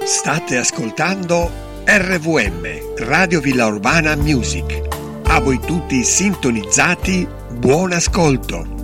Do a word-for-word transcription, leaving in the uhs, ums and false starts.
State ascoltando R V M, Radio Villa Urbana Music. A voi tutti sintonizzati, buon ascolto.